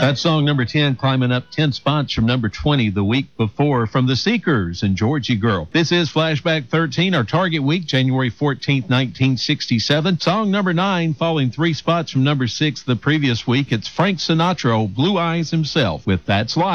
That's song number 10, climbing up 10 spots from number 20 the week before, from The Seekers and Georgie Girl. This is Flashback 13, our target week, January 14th, 1967. Song number 9, falling 3 spots from number 6 the previous week. It's Frank Sinatra, Blue Eyes himself, with That's Life.